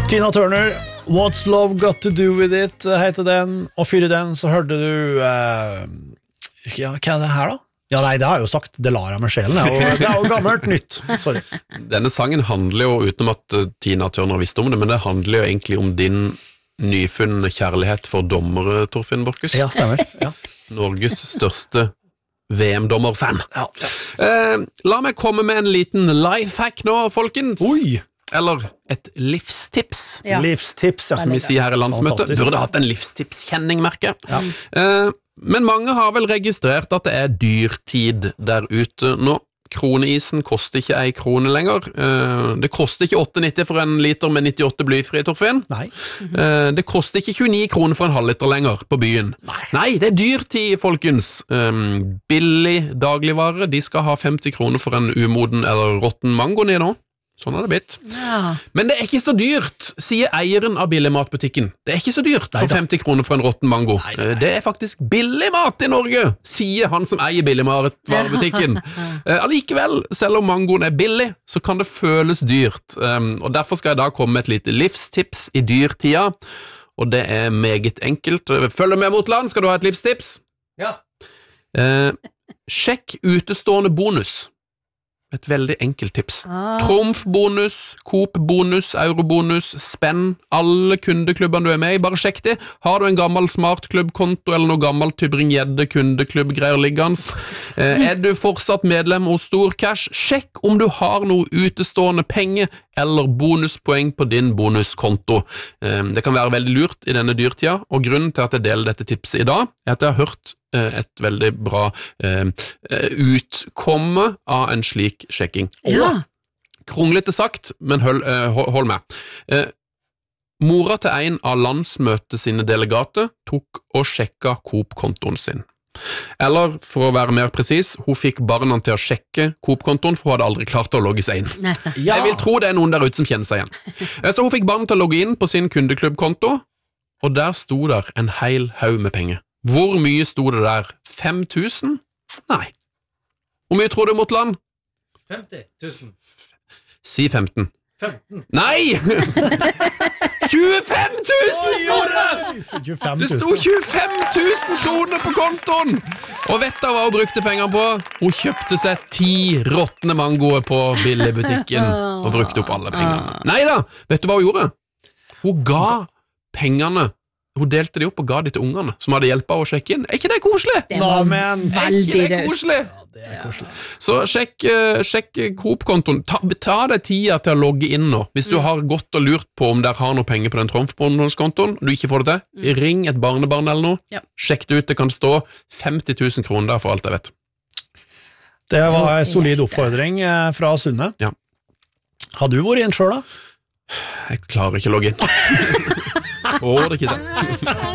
Tina Turner, What's Love Got To Do With It, heter den, og før i den så hørte du, ja, hva det her da? Ja, nei, det har jeg jo sagt, det lar jeg med sjelen, det jo gammelt nytt, sorry. Denne sangen handler jo, utenom at Tina Turner visste om det, men det handler jo egentlig om din nyfunnede kjærlighet for dommere, Torfinn Borchhus. Ja, stemmer, ja. Norges største VM-dommerfan. Ja. La meg komme med en liten lifehack nå, folkens. Oi! Eller et livstips. Ja. Livstips, ja. Som vi sier her i landsmøtet. Fantastisk. Burde hatt en livstipskjenning, merker jeg. Ja. Men mange har vel registrert at det er dyrtid der ute nå. Kroneisen koster ikke 1 krone lenger. Det koster ikke 8,90 for en liter med 98 blyfri, Torfinn. Nei. Det koster ikke 29 kroner for en halvliter lenger på byen. Nei, det er dyrtid, folkens. Billig dagligvare, de skal ha 50 kroner for en umoden eller råtten mango nå. Sånn har det blitt. Ja. Men det er ikke så dyrt, sier eieren av billigmatbutikken. Det er ikke så dyrt for 50 kroner for en råtten mango. Det er faktisk billig mat i Norge, sier han som eier billigmatvarebutikken. Allikevel, selv om mangoen er billig, så kan det føles dyrt. Og derfor skal jeg da komme med et lite livstips i dyrtida, og det er meget enkelt. Følg med mot land, skal du ha et livstips? Ja. Sjekk utestående bonus. Et veldig enkelt tips. Trumf-bonus, Coop-bonus, Euro-bonus, Spenn, alle kundeklubbene du er med i, bare sjekk det. Har du en gammel smartklubbkonto eller noe gammel Tybring-Gjedde-kundeklubb-greier liggende? Er du fortsatt medlem hos Storcash? Sjekk om du har noe utestående penger eller bonuspoeng på din bonuskonto. Det kan være veldig lurt i denne dyrtida, og grunnen til at jeg deler dette tipset i dag, er at jeg har hørt et veldig bra utkomme av en slik sjekking. Ja. Kronglete sagt, men hold med. Mora til en av landsmøtet sine delegater tok og sjekka Coop-kontoen sin. Eller, for å være mer presis, hun fikk barna til å sjekke Coop-kontoen, for hun hadde aldri klart å logge seg inn. Ja. Jeg vil tro det er noen der ute som kjenner seg igjen. Så hun fikk barna til å logge inn på sin kundeklubbkonto, og der sto der en hel haug med penger. Hvor mye sto det der? 5 000? Nei. Hvor mye tror du mot land? 50 000. Si 15. 15. Nei! 25 000 sto det! 25 000. Det sto 25 000 kroner på kontoen! Og vet du hva hun brukte pengene på? Hun kjøpte seg 10 råtne mangoer på billigbutikken og brukte opp alle pengene. Neida, vet du hva hun gjorde? Hun ga pengene. Hun delte de opp og ga de til ungene som hadde hjelp av å sjekke inn. Er ikke det koselig? Det var men- veldig Er ikke det raust. koselig? Ja, det er koselig. Så sjekk Coop-kontoen. Ta deg tida til å logge inn nå. Hvis du har gått og lurt på om der har noe penger på den Trumf-kontoen, og du ikke får det til, ring et barnebarn eller noe. Ja. Sjekk det ut, det kan stå 50 000 kroner der for alt jeg vet. Det var en solid oppfordring fra Sunne. Ja. Har du vært inn selv da? Jeg klarer ikke å logge inn. Får det ikke til.